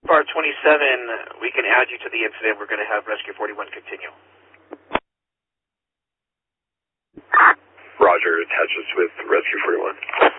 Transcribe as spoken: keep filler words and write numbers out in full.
Bar twenty-seven, we can add you to the incident. We're going to have Rescue forty-one continue. Roger, attaches with Rescue forty-one.